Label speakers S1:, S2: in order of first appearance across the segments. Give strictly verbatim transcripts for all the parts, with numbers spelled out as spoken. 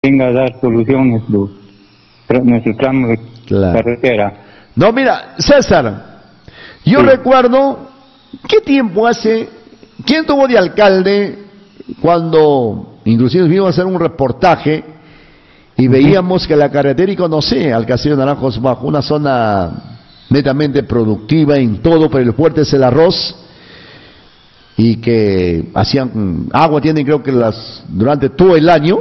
S1: venga a dar solución a nuestro, nuestro tramo de claro. carretera.
S2: No, mira, César, yo sí. recuerdo, ¿qué tiempo hace, quién tuvo de alcalde cuando, inclusive vimos a hacer un reportaje y veíamos que la carretera, y conocí al Caserío de Naranjos Bajo, una zona netamente productiva en todo, pero el fuerte es el arroz, y que hacían agua, tienen creo que las durante todo el año,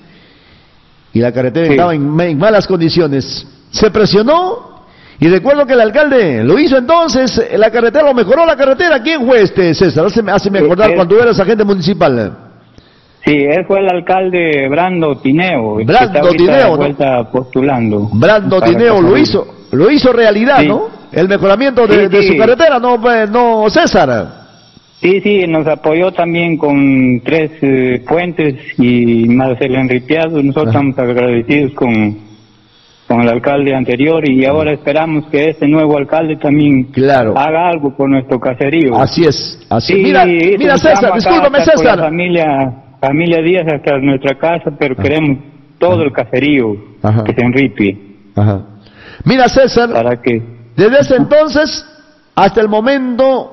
S2: y la carretera sí. estaba en, en malas condiciones. Se presionó, y recuerdo que el alcalde lo hizo entonces, la carretera, lo mejoró la carretera. ¿Quién fue este, César? Hazme, hazme acordar sí, cuando eras agente municipal.
S1: Sí, él fue el alcalde Brando Tineo.
S2: Brando Tineo,
S1: ¿no? postulando.
S2: Brando Tineo lo hizo, lo hizo realidad, sí. ¿no? El mejoramiento de, sí, de sí. su carretera, ¿no, no César?
S1: Sí, sí, nos apoyó también con tres eh, puentes y más el enriqueado. Nosotros Ajá. estamos agradecidos con, con el alcalde anterior y ahora esperamos que este nuevo alcalde también
S2: claro.
S1: haga algo por nuestro caserío.
S2: Así es, así
S1: sí,
S2: mira, mira César, discúlpame César.
S1: La familia, familia Díaz hasta nuestra casa, pero Ajá. queremos todo Ajá. el caserío Ajá. que se enrique.
S2: Ajá. Mira César,
S1: ¿para qué?
S2: Desde ese entonces hasta el momento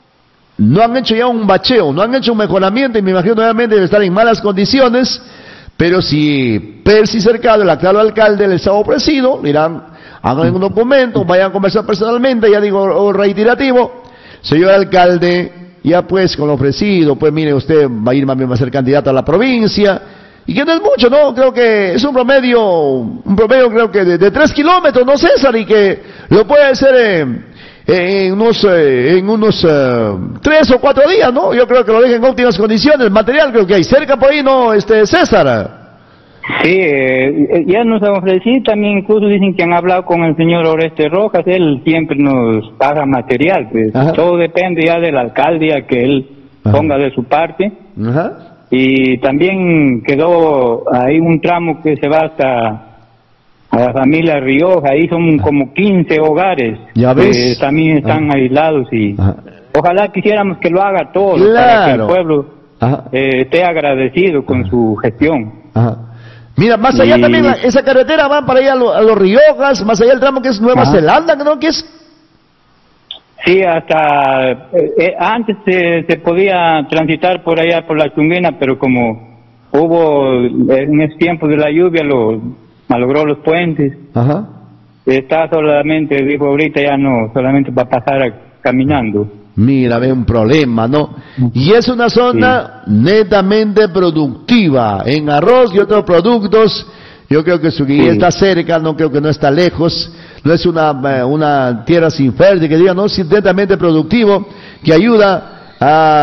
S2: no han hecho ya un bacheo, no han hecho un mejoramiento y me imagino nuevamente debe estar en malas condiciones, pero si Percy Cercado, el actual alcalde, les ha ofrecido, dirán, hagan un documento, vayan a conversar personalmente, ya digo reiterativo, señor alcalde, ya pues con lo ofrecido, pues mire usted va a ir más bien a ser candidato a la provincia, y que no es mucho, ¿no? Creo que es un promedio, un promedio creo que de, de tres kilómetros, ¿no, César? Y que lo puede hacer eh, en unos, eh, en unos eh, tres o cuatro días, ¿no? Yo creo que lo dejen en óptimas condiciones, el material creo que hay cerca por ahí, ¿no, este César?
S1: Sí, eh, ya nos han ofrecido, también incluso dicen que han hablado con el señor Oreste Rojas, él siempre nos paga material, pues Ajá. todo depende ya del alcalde, a que él Ajá. ponga de su parte.
S2: Ajá.
S1: Y también quedó ahí un tramo que se va hasta a la familia Rioja, ahí son como quince hogares
S2: ¿Ya ves?
S1: que también están Ajá. aislados y Ajá. ojalá quisiéramos que lo haga todo
S2: claro.
S1: para que el pueblo eh, esté agradecido con Ajá. su gestión.
S2: Ajá. Mira, más allá y... también la, esa carretera va para allá a, lo, a los Riojas, más allá el tramo que es Nueva Ajá. Zelanda, ¿no? Que es
S1: Sí, hasta eh, antes se, se podía transitar por allá por la Chunguina, pero como hubo en ese tiempo de la lluvia, lo malogró los puentes.
S2: Ajá.
S1: Está solamente, dijo ahorita ya no, solamente para pasar a, caminando.
S2: Mira, ve un problema, ¿no? Y es una zona sí. netamente productiva en arroz y otros productos. Yo creo que su guía sí. está cerca, no creo que no está lejos. No es una, una tierra sin fértil, que diga, no, es netamente productivo, que ayuda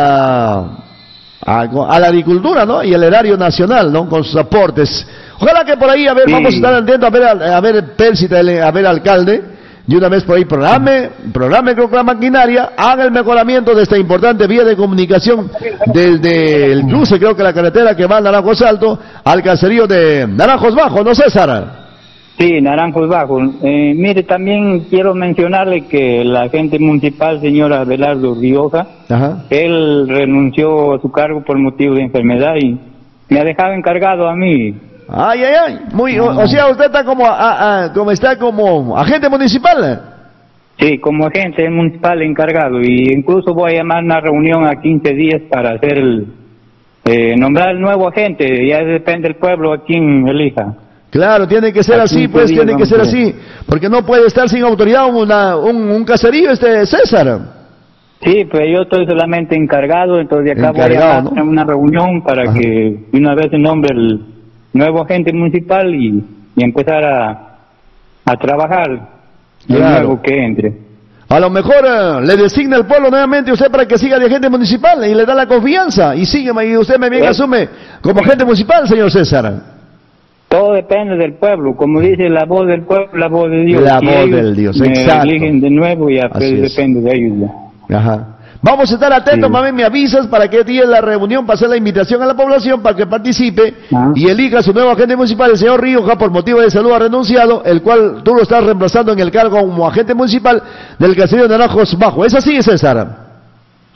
S2: a, a, a la agricultura, ¿no? Y al erario nacional, ¿no? Con sus aportes. Ojalá que por ahí, a ver, sí. vamos a estar atentos a ver, a, a ver, Percy, a ver, alcalde, y una vez por ahí programe, programe creo que la maquinaria, haga el mejoramiento de esta importante vía de comunicación desde el cruce, creo que la carretera que va a Naranjos Alto, al caserío de Naranjos Bajo, ¿no, César?
S1: Sí, Naranjos Bajo. Eh, mire, también quiero mencionarle que el agente municipal, señor Abelardo Rioja, Ajá. él renunció a su cargo por motivo de enfermedad y me ha dejado encargado a mí.
S2: Ay, ay, ay. Muy, o, o sea, usted está como, a, a, como está como agente municipal.
S1: Sí, como agente municipal encargado y incluso voy a llamar una reunión a quince días para hacer el, eh, nombrar el nuevo agente. Ya depende del pueblo a quien elija.
S2: Claro, tiene que ser así, pues tiene que ser así, porque no puede estar sin autoridad una, un, un caserío, este César.
S1: Sí, pues yo estoy solamente encargado, entonces acá voy a llamar a una reunión para Ajá. que una vez se nombre el nuevo agente municipal y, y empezar a, a trabajar claro. el nuevo que entre.
S2: A lo mejor uh, le designa el pueblo nuevamente usted para que siga de agente municipal y le da la confianza y sigue y usted me bien ¿Eh? asume como agente municipal, señor César.
S1: Todo depende del pueblo, como dice la voz del pueblo, la voz de Dios.
S2: La voz del Dios, exacto.
S1: Me eligen de nuevo y ya pues, depende de ellos ya.
S2: Ajá. Vamos a estar atentos, sí. mami, me avisas para que día la reunión, para hacer la invitación a la población para que participe ah. y elija su nuevo agente municipal, el señor Rioja, por motivo de salud ha renunciado, el cual tú lo estás reemplazando en el cargo como agente municipal del caserío de Naranjos Bajo. ¿Es así, César?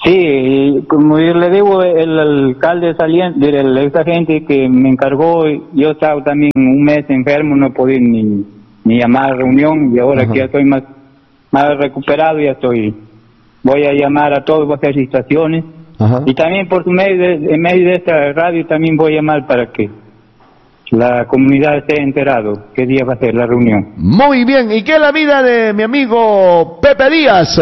S1: Sí, como yo le digo, el alcalde saliente, el ex agente que me encargó, yo estaba también un mes enfermo, no podía ni, ni llamar a reunión, y ahora Ajá. que ya estoy más, más recuperado, ya estoy, voy a llamar a todos, voy a hacer estaciones, Ajá. y también por medio de, en medio de esta radio también voy a llamar para que la comunidad esté enterado qué día va a ser la reunión.
S2: Muy bien, ¿y qué es la vida de mi amigo Pepe Díaz?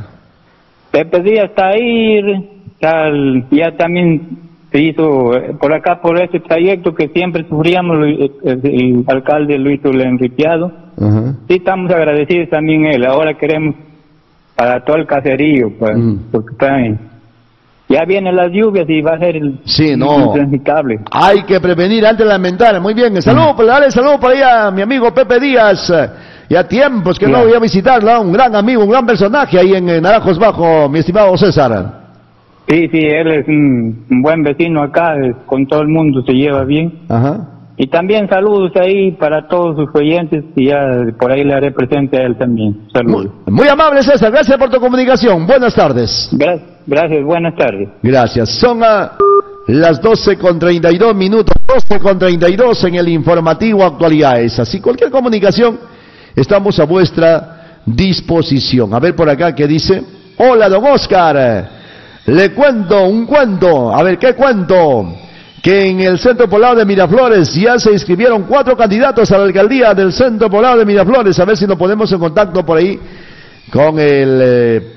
S1: Pepe Díaz está ahí, está, ya también se hizo por acá, por este trayecto que siempre sufríamos, el, el, el alcalde lo hizo el enriqueado. Uh-huh. Sí, estamos agradecidos también él, ahora queremos para todo el caserío, pues, uh-huh. porque está ahí. Ya vienen las lluvias y va a ser el
S2: sí, no.
S1: intransitable.
S2: Hay que prevenir antes de lamentar. Muy bien, saludos, uh-huh. dale saludos para allá, mi amigo Pepe Díaz. Ya tiempos que yeah. no voy a visitarla, un gran amigo, un gran personaje ahí en, en Naranjos Bajo, mi estimado César.
S1: Sí, sí, él es un, un buen vecino acá, con todo el mundo se lleva bien.
S2: Ajá.
S1: Y también saludos ahí para todos sus oyentes, y ya por ahí le haré presente a él también. Saludos.
S2: Muy, muy amable, César, gracias por tu comunicación. Buenas tardes.
S1: Gracias, gracias buenas tardes.
S2: Gracias. Son a las doce con treinta y dos minutos, doce con treinta y dos en el informativo Actualidades. Así cualquier comunicación, estamos a vuestra disposición. A ver por acá qué dice. Hola, don Oscar. Le cuento un cuento. A ver, ¿qué cuento? Que en el Centro Poblado de Miraflores ya se inscribieron cuatro candidatos a la alcaldía del Centro Poblado de Miraflores. A ver si nos ponemos en contacto por ahí con el eh,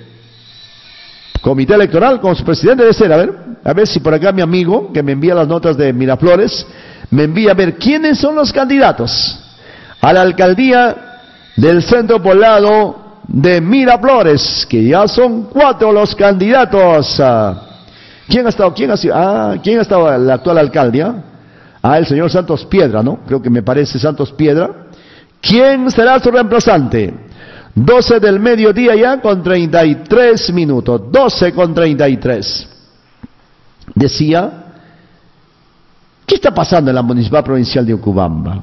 S2: comité electoral, con su presidente de ser. A ver, a ver si por acá mi amigo, que me envía las notas de Miraflores, me envía a ver quiénes son los candidatos a la alcaldía del Centro Poblado de Miraflores, que ya son cuatro los candidatos. ¿Quién ha estado? ¿Quién ha sido? Ah, ¿quién ha estado el actual alcalde? Ah, el señor Santos Piedra, ¿no? Creo que me parece Santos Piedra. ¿Quién será su reemplazante? doce del mediodía ya con treinta y tres minutos. doce con treinta y tres. Decía, ¿qué está pasando en la Municipal Provincial de Ocubamba?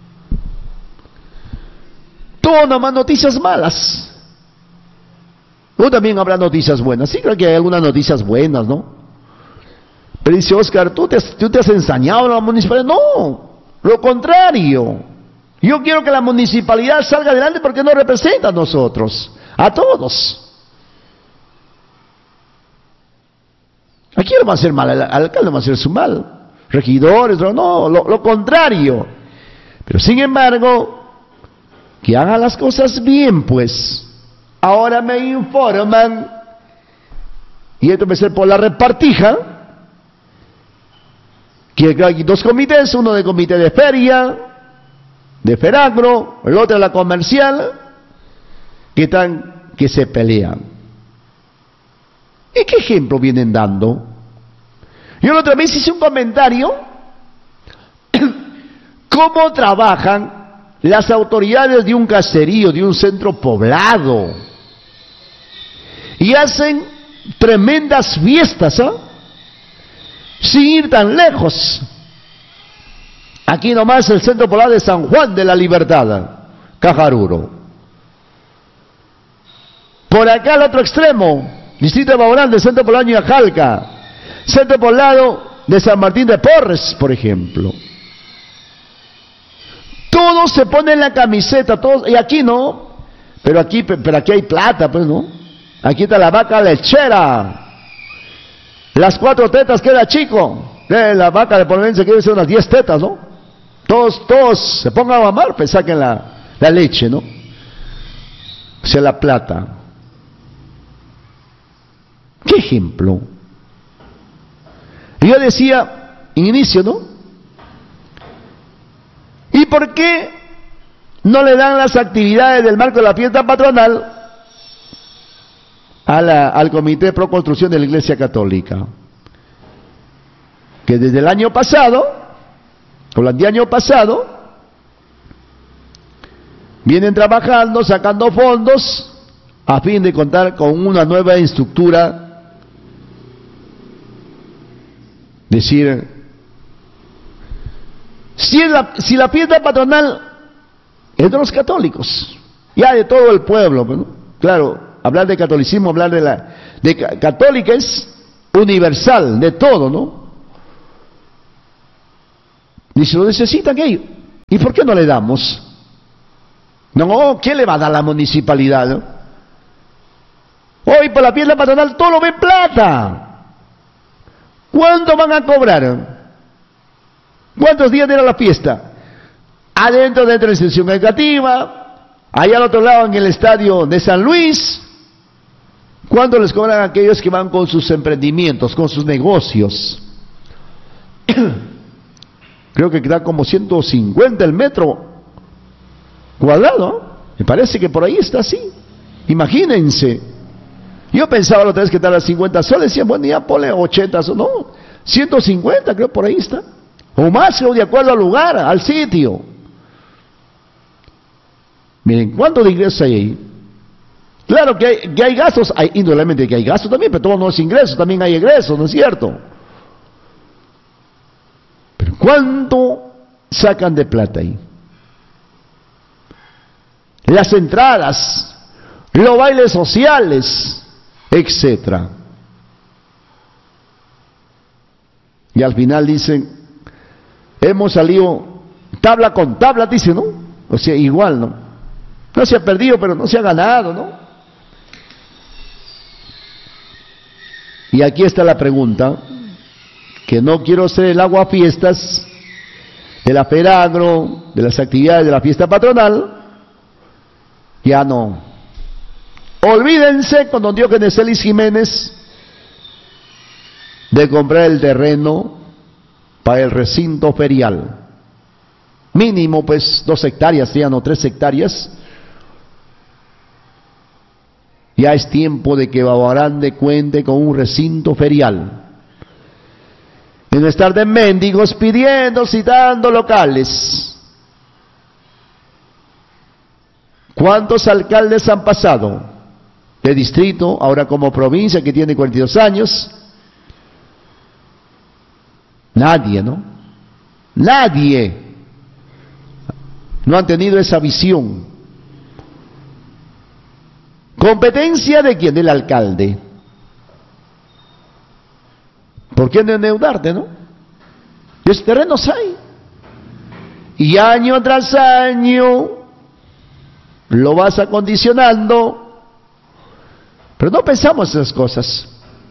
S2: Todo nomás noticias malas. O también habrá noticias buenas. Sí, creo que hay algunas noticias buenas, ¿no? Pero dice Oscar, ¿tú te, has, tú te has ensañado en la municipalidad? No, lo contrario. Yo quiero que la municipalidad salga adelante porque nos representa a nosotros, a todos. ¿A quién le va a hacer mal? Al alcalde le va a hacer su mal. Regidores, no, lo, lo contrario. Pero sin embargo, que haga las cosas bien, pues. Ahora me informan, y esto va a ser por la repartija, que hay dos comités, uno de comité de feria, de Feragro, el otro de la comercial, que están, que se pelean. ¿Y qué ejemplo vienen dando? Yo la otra vez hice un comentario, cómo trabajan las autoridades de un caserío, de un centro poblado, y hacen tremendas fiestas, ¿eh? Sin ir tan lejos. Aquí nomás el centro poblado de San Juan de la Libertad, Cajaruro. Por acá al otro extremo, distrito de Baurán, del centro poblado de Yajalca, centro poblado de San Martín de Porres, por ejemplo. Todos se ponen la camiseta, todos, y aquí no, pero aquí, pero aquí hay plata, pues, ¿no? Aquí está la vaca lechera. Las cuatro tetas queda chico. Eh, la vaca de por menos se quiere ser unas diez tetas, ¿no? Todos, todos se pongan a mamar, pues saquen la, la leche, ¿no? O sea, la plata. ¿Qué ejemplo? Y yo decía, en inicio, ¿no? ¿Y por qué no le dan las actividades del marco de la fiesta patronal a la, al Comité Pro Construcción de la Iglesia Católica? Que desde el año pasado, o el año pasado, vienen trabajando, sacando fondos, a fin de contar con una nueva estructura, decir, si la, si la fiesta patronal es de los católicos, ya de todo el pueblo, ¿no? Claro, hablar de catolicismo, hablar de la, de católica es universal, de todo, ¿no? Y se lo necesitan ellos. ¿Y por qué no le damos? No, ¿qué le va a dar la municipalidad? ¿No? Hoy por la fiesta patronal todo lo ve plata. ¿Cuánto van a cobrar? ¿Cuántos días era la fiesta? Adentro de la institución educativa, allá al otro lado en el estadio de San Luis. ¿Cuánto les cobran a aquellos que van con sus emprendimientos, con sus negocios? Creo que queda como ciento cincuenta el metro cuadrado. Me parece que por ahí está así. Imagínense. Yo pensaba la otra vez que estaba a cincuenta soles. Decía, bueno, ya ponle ochenta soles. No, ciento cincuenta creo por ahí está. O más, de acuerdo al lugar, al sitio. Miren, ¿cuánto de ingresos hay ahí? Claro que hay, que hay gastos, hay, indudablemente que hay gastos también, pero todo no es ingresos, también hay egresos, ¿no es cierto? Pero ¿cuánto sacan de plata ahí? Las entradas, los bailes sociales, etcétera. Y al final dicen, hemos salido tabla con tabla, dice, ¿no? O sea, igual, ¿no? No se ha perdido, pero no se ha ganado, ¿no? Y aquí está la pregunta, que no quiero ser el aguafiestas de la Feragro, de las actividades de la fiesta patronal, ya no. Olvídense con don Diógenes Celis Jiménez de comprar el terreno para el recinto ferial. Mínimo, pues, dos hectáreas, ya no tres hectáreas. Ya es tiempo de que Babagrande cuente con un recinto ferial. En estar de mendigos pidiendo, citando locales. ¿Cuántos alcaldes han pasado? De distrito, ahora como provincia, que tiene cuarenta y dos años. Nadie, ¿no? Nadie. No han tenido esa visión. ¿Competencia de quién? Del alcalde. ¿Por qué no endeudarte, no? Los terrenos hay. Y año tras año lo vas acondicionando. Pero no pensamos esas cosas.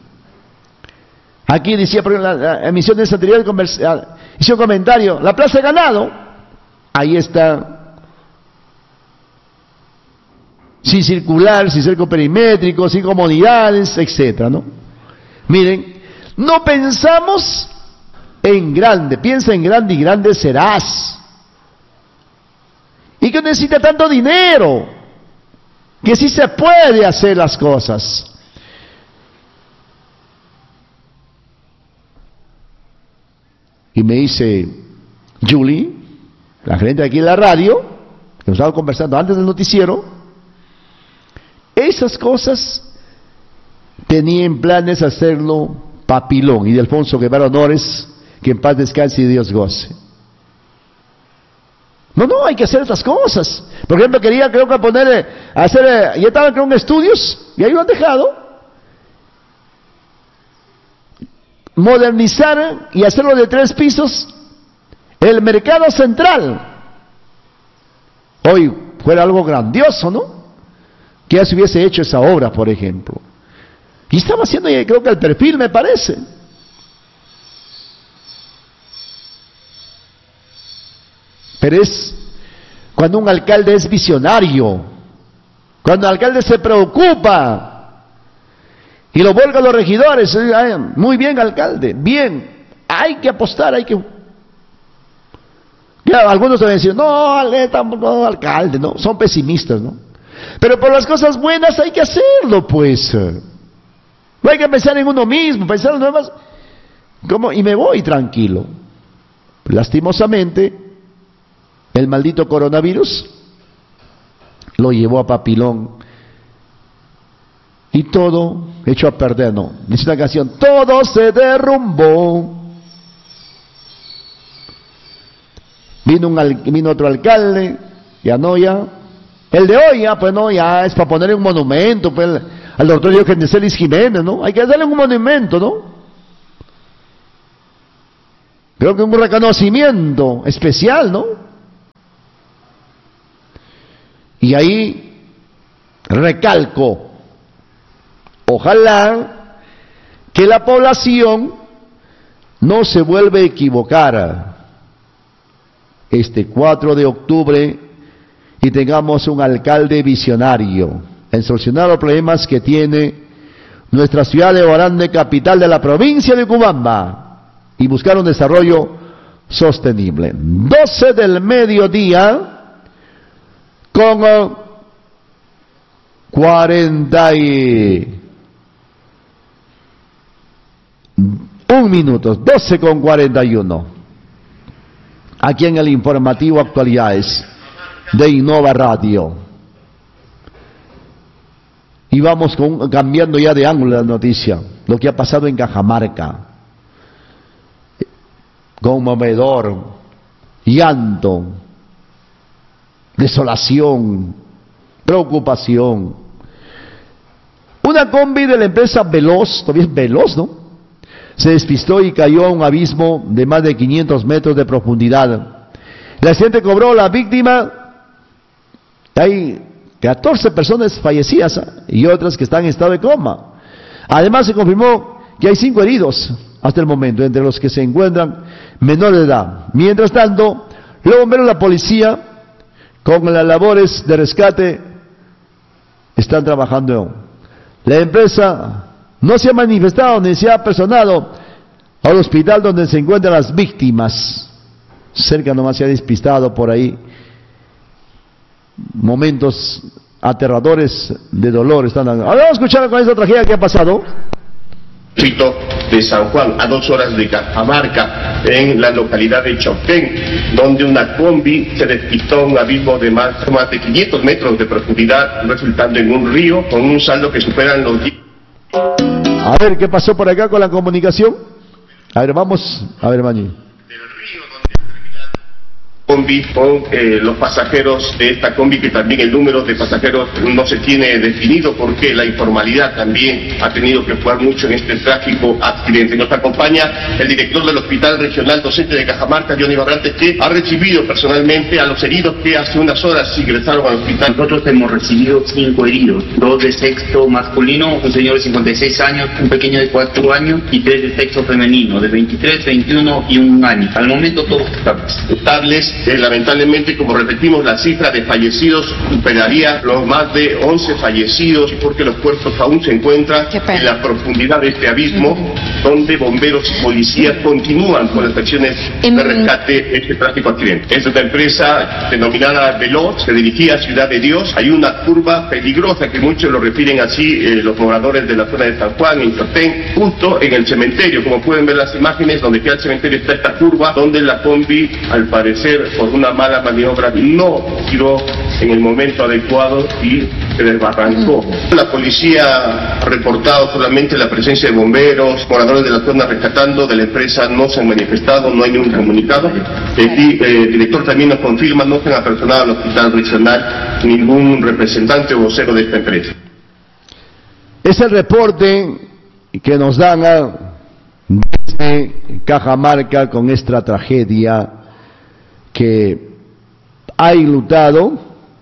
S2: Aquí decía, por ejemplo, la emisión de esa anterior hizo un comentario. La Plaza de Ganado, ahí está. Sin circular, sin cerco perimétrico, sin comodidades, etcétera, ¿no? Miren, no pensamos en grande, piensa en grande y grande serás. Y que necesita tanto dinero, que sí se puede hacer las cosas. Y me dice Julie, la gerente de aquí en la radio, que nos estaba conversando antes del noticiero, esas cosas tenía en planes hacerlo Papilón y de Alfonso Guevara Honores, que en paz descanse y Dios goce. No, no, hay que hacer estas cosas. Por ejemplo, quería, creo que poner, hacer, ya estaban con estudios, y ahí lo han dejado. Modernizar y hacerlo de tres pisos, el mercado central. Hoy fuera algo grandioso, ¿no? Que ya se hubiese hecho esa obra, por ejemplo. Y estaba haciendo, creo que el perfil, me parece. Pero es cuando un alcalde es visionario, cuando el alcalde se preocupa y lo vuelca a los regidores. Muy bien, alcalde, bien, hay que apostar, hay que... Ya, algunos van a decir, no, no, alcalde, no, son pesimistas, ¿no? Pero por las cosas buenas hay que hacerlo, pues. No hay que pensar en uno mismo, pensar en los demás. ¿Cómo? Y me voy tranquilo. Lastimosamente, el maldito coronavirus lo llevó a Papilón. Y todo echó a perder, ¿no? Dice una canción, todo se derrumbó. Vino, un, vino otro alcalde, ya no, ya. El de hoy, ya, pues no, ya es para poner un monumento, pues, al doctor Diógenes Celis Jiménez, ¿no? Hay que darle un monumento, ¿no? Creo que un reconocimiento especial, ¿no? Y ahí recalco, ojalá que la población no se vuelva a equivocar este cuatro de octubre y tengamos un alcalde visionario en solucionar los problemas que tiene nuestra ciudad de Orande, capital de la provincia de Cubamba, y buscar un desarrollo sostenible. doce del mediodía con cuarenta y un minutos, doce con cuarenta y uno. Aquí en el informativo Actualidades de Innova Radio. Y vamos con, cambiando ya de ángulo la noticia, lo que ha pasado en Cajamarca. Conmovedor, llanto, desolación, preocupación. Una combi de la empresa Veloz, todavía es Veloz, ¿no? Se despistó y cayó a un abismo de más de quinientos metros de profundidad. El accidente cobró a la víctima. Hay catorce personas fallecidas, ¿eh? Y otras que están en estado de coma. Además se confirmó que hay cinco heridos hasta el momento, entre los que se encuentran menores de edad. Mientras tanto, los bomberos y la policía, con las labores de rescate, están trabajando. La empresa no se ha manifestado ni se ha personado al hospital donde se encuentran las víctimas. Cerca nomás se ha despistado por ahí. Momentos aterradores de dolor están dando. Ahora vamos a escuchar con esta tragedia que ha pasado.
S3: De San Juan, a dos horas de Cajamarca, en la localidad de Chauquén, donde una combi se despistó a un abismo de más, más de quinientos metros de profundidad, resultando en un río con un saldo que superan los diez.
S2: A ver, ¿qué pasó por acá con la comunicación? A ver, vamos, a ver, Mani.
S3: Combi con eh, los pasajeros de esta combi, que también el número de pasajeros no se tiene definido porque la informalidad también ha tenido que jugar mucho en este trágico accidente. Nos acompaña el director del Hospital Regional Docente de Cajamarca, Johnny Barrantes, que ha recibido personalmente a los heridos que hace unas horas ingresaron al hospital.
S4: Nosotros hemos recibido cinco heridos, dos de sexo masculino, un señor de cincuenta y seis años, un pequeño de cuatro años y tres de sexo femenino, de veintitrés, veintiuno y un año. Al momento todos estables.
S3: Estables. Eh, lamentablemente, como repetimos, la cifra de fallecidos superaría los más de once fallecidos, porque los cuerpos aún se encuentran en la profundidad de este abismo, uh-huh. donde bomberos y policías continúan con las acciones en... de rescate de este trágico accidente. Es una empresa denominada Veloz, se dirigía a Ciudad de Dios. Hay una curva peligrosa que muchos lo refieren así, eh, los moradores de la zona de San Juan, en Chotén, justo en el cementerio. Como pueden ver las imágenes, donde queda el cementerio está esta curva, donde la combi, al parecer, por una mala maniobra, no giró en el momento adecuado y se desbarrancó. La policía ha reportado solamente la presencia de bomberos, moradores de la zona rescatando. De la empresa no se han manifestado, no hay ningún comunicado. El eh, director también nos confirma, no se han apersonado al hospital regional ningún representante o vocero de esta empresa.
S2: Es el reporte que nos dan a, desde Cajamarca con esta tragedia que ha enlutado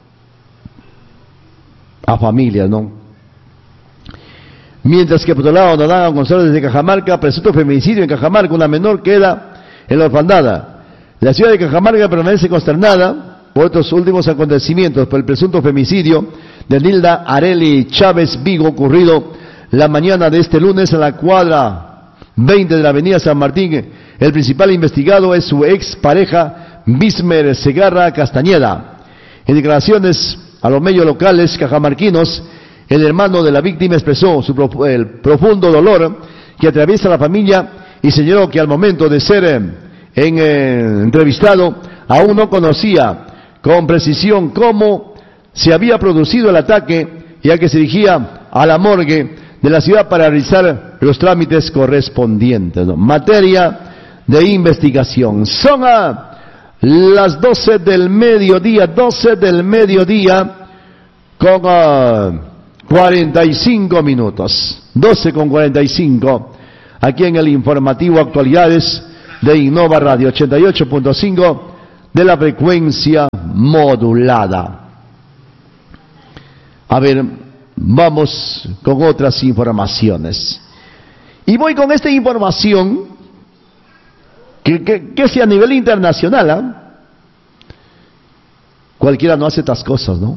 S2: a familias, ¿no? Mientras que por otro lado nos dan a González de Cajamarca, presunto feminicidio en Cajamarca, una menor queda en la orfandad. La ciudad de Cajamarca permanece consternada por estos últimos acontecimientos, por el presunto femicidio de Nilda Areli Chávez Vigo, ocurrido la mañana de este lunes en la cuadra veinte de la avenida San Martín. El principal investigado es su ex pareja Bismer Segarra Castañeda. En declaraciones a los medios locales cajamarquinos, el hermano de la víctima expresó su prof el profundo dolor que atraviesa la familia y señaló que al momento de ser eh, en, eh, entrevistado aún no conocía con precisión cómo se había producido el ataque, ya que se dirigía a la morgue de la ciudad para realizar los trámites correspondientes, ¿no? Materia de investigación. Son a las doce del mediodía, doce del mediodía con uh, cuarenta y cinco minutos. doce con cuarenta y cinco. Aquí en el informativo Actualidades de Innova Radio ochenta y ocho punto cinco de la frecuencia modulada. A ver, vamos con otras informaciones. Y voy con esta información que, que, que sea a nivel internacional, ¿eh? Cualquiera no hace estas cosas, ¿no?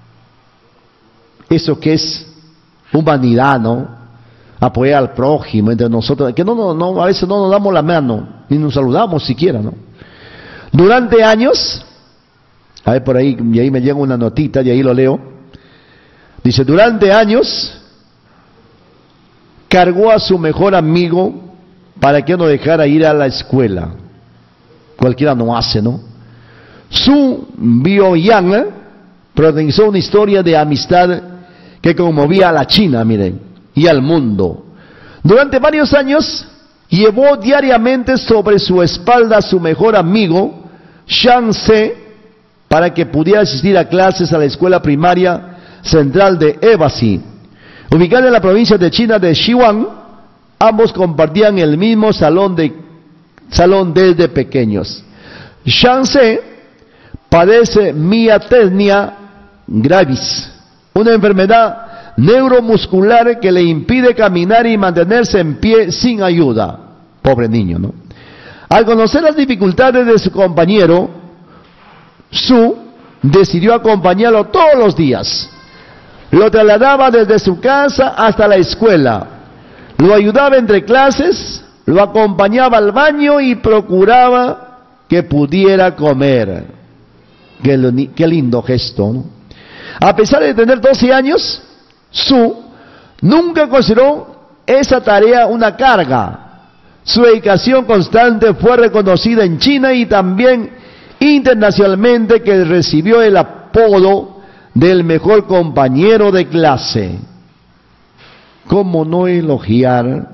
S2: Eso que es humanidad, ¿no? Apoyar al prójimo entre nosotros, que no, no, no, a veces no nos damos la mano, ni nos saludamos siquiera, ¿no? Durante años, a ver por ahí, y ahí me llega una notita, y ahí lo leo, dice, durante años, cargó a su mejor amigo para que no dejara ir a la escuela. Cualquiera no hace, ¿no? Su Bio-Yang protagonizó una historia de amistad que conmovía a la China, miren, y al mundo. Durante varios años, llevó diariamente sobre su espalda a su mejor amigo, Shang Se, para que pudiera asistir a clases a la escuela primaria central de Hebasi. Ubicada en la provincia de China de Sichuan, ambos compartían el mismo salón, de, salón desde pequeños. Shang Se padece miastenia gravis, una enfermedad neuromuscular que le impide caminar y mantenerse en pie sin ayuda. Pobre niño, ¿no? Al conocer las dificultades de su compañero, Su decidió acompañarlo todos los días. Lo trasladaba desde su casa hasta la escuela, lo ayudaba entre clases, lo acompañaba al baño y procuraba que pudiera comer. Qué, qué lindo gesto, ¿no? A pesar de tener doce años, Su nunca consideró esa tarea una carga. Su dedicación constante fue reconocida en China y también internacionalmente, que recibió el apodo del mejor compañero de clase. ¿Cómo no elogiar?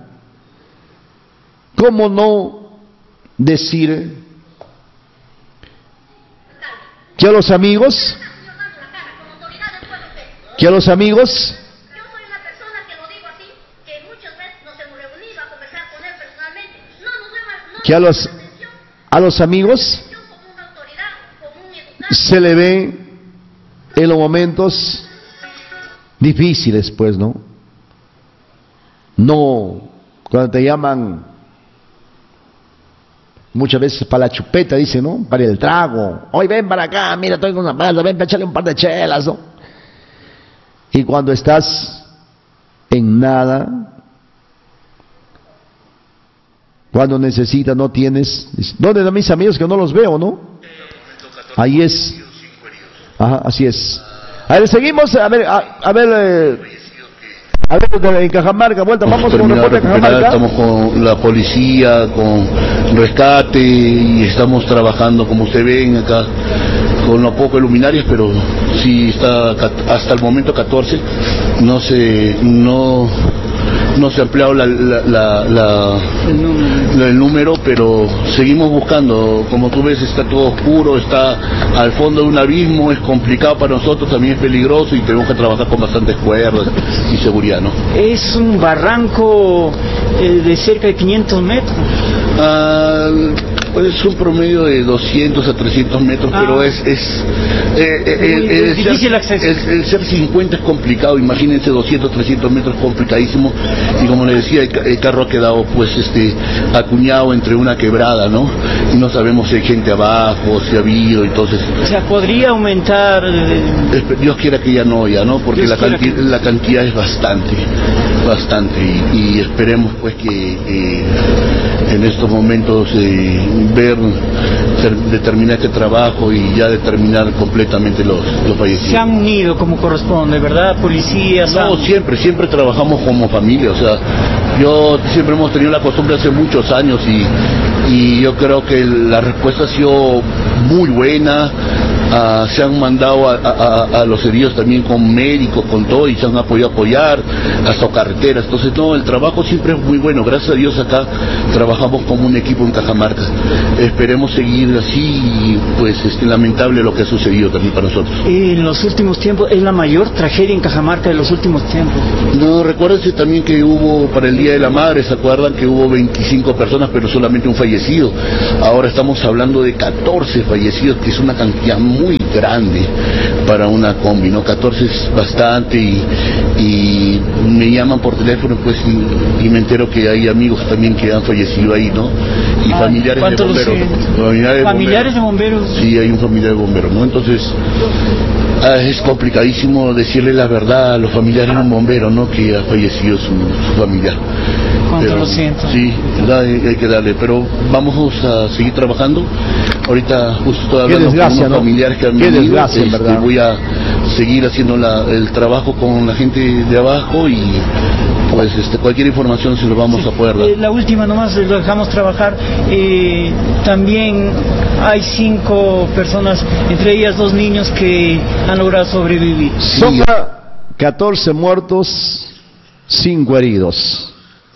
S2: ¿Cómo no decir que a los amigos, que a los amigos, que a los, a los amigos se le ve en los momentos difíciles, pues, ¿no? No, cuando te llaman muchas veces para la chupeta, dice, ¿no? Para el trago. Hoy ven para acá, mira, estoy con una banda, ven para echarle un par de chelas, ¿no? Y cuando estás en nada, cuando necesitas, no tienes. ¿Dónde están mis amigos que no los veo, no? Ahí es. Ajá, así es. A ver, seguimos, a ver, a, a ver, eh, a ver, en Cajamarca, vuelta, vamos con un reporte de Cajamarca.
S5: Estamos con la policía, con rescate, y estamos trabajando, como ustedes ven acá, con lo poco de luminarias, pero sí está hasta el momento catorce, no se, no, no se ha ampliado la, la, la, la, el, número. el número, pero seguimos buscando. Como tú ves, está todo oscuro, está al fondo de un abismo, es complicado para nosotros, también es peligroso y tenemos que trabajar con bastantes cuerdas y seguridad, ¿no?
S6: Es un barranco eh, de cerca de quinientos metros.
S5: Ah, pues es un promedio de doscientos a trescientos metros, ah. pero es es, eh, eh,
S6: es, es difícil
S5: ser,
S6: acceso.
S5: El, el ser cincuenta es complicado, imagínense doscientos, trescientos metros, complicadísimo, y como le decía, el, el carro ha quedado pues este acuñado entre una quebrada, ¿no? Y no sabemos si hay gente abajo, si ha habido, entonces...
S6: O sea, podría aumentar...
S5: Eh... Dios quiera que ya no, ya no, porque la, canti que... la cantidad es bastante, bastante, y, y esperemos pues que eh, en estos momentos eh, ver, ter, determinar este trabajo y ya determinar completamente los, los fallecidos.
S6: Se han unido como corresponde, ¿verdad? Policías.
S5: No, han... siempre, siempre trabajamos como familia, o sea, yo siempre hemos tenido la costumbre hace muchos años y, y yo creo que la respuesta ha sido muy buena. a, se han mandado a, a, a los heridos también con médicos, con todo, y se han apoyado a apoyar, hasta carreteras. Entonces, no, el trabajo siempre es muy bueno. Gracias a Dios acá trabajamos como un equipo en Cajamarca. Esperemos seguir así, y pues es lamentable lo que ha sucedido también para nosotros.
S6: En los últimos tiempos, ¿es la mayor tragedia en Cajamarca de los últimos tiempos?
S5: No, recuérdense también que hubo para el Día de la Madre, ¿se acuerdan que hubo veinticinco personas pero solamente un fallecido? Ahora estamos hablando de catorce fallecidos, que es una cantidad muy grande para una combi, ¿no? catorce es bastante, y, y me llaman por teléfono pues y, y me entero que hay amigos también que han fallecido ahí, ¿no? Y ah, familiares de bomberos. Familiares,
S6: familiares de bomberos.
S5: de bomberos. Sí, hay un familiar de bomberos, ¿no? Entonces ah, es complicadísimo decirle la verdad a los familiares de un bombero, ¿no? Que ha fallecido su, su familiar.
S6: Cuánto lo siento.
S5: Sí, da, hay que darle, pero vamos a seguir trabajando. Ahorita justo estoy hablando con unos
S2: ¿no?
S5: familiares que han
S2: Qué
S5: venido,
S2: desgracia,
S5: este,
S2: ¿verdad?
S5: Voy a seguir haciendo la, el trabajo con la gente de abajo, y pues este, cualquier información se lo vamos sí. a poder dar.
S6: Eh, la última nomás, lo dejamos trabajar. Eh, también hay cinco personas, entre ellas dos niños, que han logrado sobrevivir.
S2: Son catorce muertos, cinco heridos.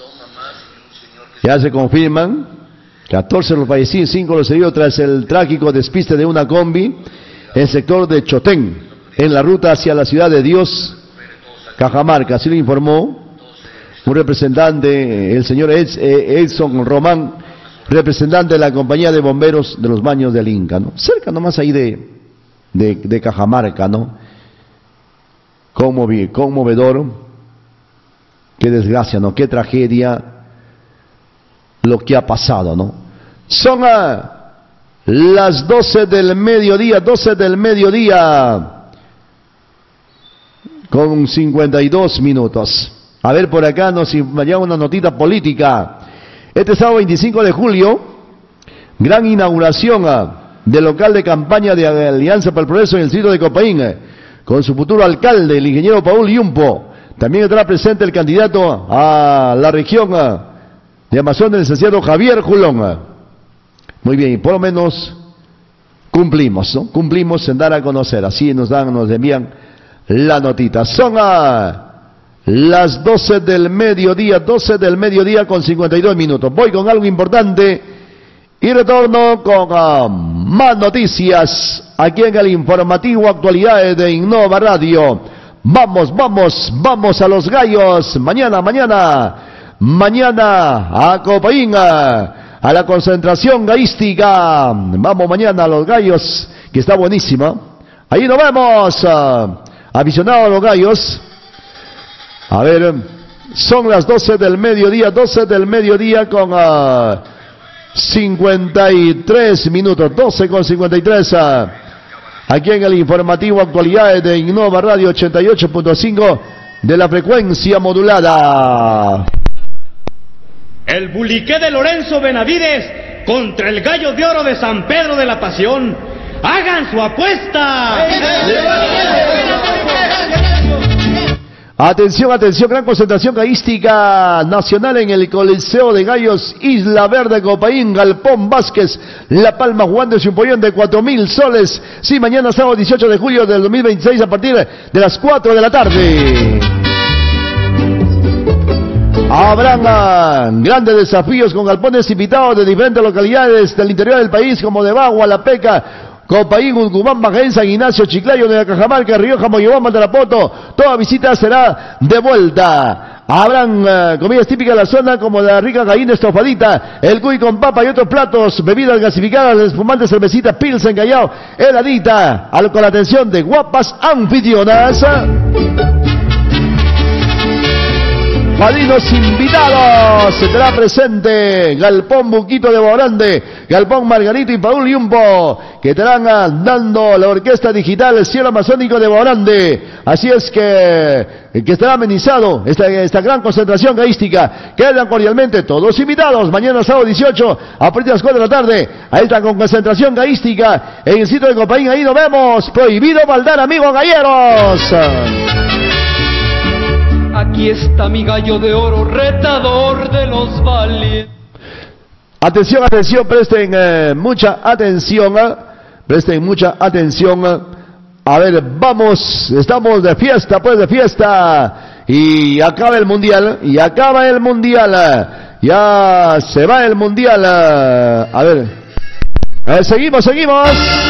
S2: Ya se confirman, catorce los fallecidos, cinco los heridos tras el trágico despiste de una combi en el sector de Chotén, en la ruta hacia la ciudad de Dios, Cajamarca. Así lo informó un representante, el señor Edson Román, representante de la compañía de bomberos de los Baños del Inca, ¿no? Cerca nomás ahí de, de, de Cajamarca, ¿no? Conmovi, conmovedor, qué desgracia, ¿no? Qué tragedia lo que ha pasado, ¿no? Son a las doce del mediodía, doce del mediodía, con cincuenta y dos minutos. A ver, por acá nos llega una notita política. Este sábado veinticinco de julio, gran inauguración ah, del local de campaña de Alianza para el Progreso en el distrito de Copaín, eh, con su futuro alcalde, el ingeniero Paul Yumpo. También estará presente el candidato a la región ah, de Amazonas, el licenciado Javier Julón. Muy bien, y por lo menos cumplimos, ¿no? Cumplimos en dar a conocer. Así nos dan, nos envían la notita. Son a las doce del mediodía, doce del mediodía con cincuenta y dos minutos. Voy con algo importante y retorno con uh, más noticias aquí en el informativo Actualidades de Innova Radio. Vamos, vamos, vamos a los gallos. Mañana, mañana. Mañana a Copaín, a la concentración gaística. Vamos mañana a los gallos, que está buenísima. Ahí nos vemos, uh, aficionados a los gallos. A ver, son las doce del mediodía, doce del mediodía con uh, cincuenta y tres minutos, doce con cincuenta y tres. Uh, aquí en el informativo Actualidades de Innova Radio ochenta y ocho punto cinco de la frecuencia modulada.
S7: El buliqué de Lorenzo Benavides contra el Gallo de Oro de San Pedro de la Pasión. ¡Hagan su apuesta!
S2: Atención, atención, gran concentración gaística nacional en el Coliseo de Gallos Isla Verde, Copaín, Galpón Vázquez, La Palma, jugándose un pollón de cuatro mil soles. Sí, mañana sábado dieciocho de julio del dos mil veintiséis a partir de las cuatro de la tarde. Habrán grandes desafíos con galpones invitados de diferentes localidades del interior del país, como de Bagua, La Peca, Copaín, Ucumán, Majaén, San Ignacio, Chiclayo, de Cajamarca, Rioja, Moyobamba, Tarapoto. Toda visita será de vuelta. Habrán uh, comidas típicas de la zona, como la rica gallina estofadita, el cuy con papa y otros platos, bebidas gasificadas, espumantes, cervecita, pilsen, callao, heladita, con la atención de guapas anfitrionas. Padrinos invitados, estará presente Galpón Buquito de Borande, Galpón Margarito y Paul Yumpo, que estarán dando la orquesta digital El Cielo Amazónico de Borande. Así es que, que estará amenizado esta, esta gran concentración gaística. Quedan cordialmente todos invitados. Mañana sábado dieciocho, a partir de las cuatro de la tarde, a esta concentración gaística en el sitio de Copaín. Ahí nos vemos. Prohibido maldar, amigos galleros.
S8: Aquí está mi gallo de oro, retador de los valientes.
S2: Atención, atención, presten eh, mucha atención. ¿eh? Presten mucha atención. A ver, vamos, estamos de fiesta, pues de fiesta. Y acaba el mundial, y acaba el mundial. Ya se va el mundial. A ver, a ver seguimos, seguimos.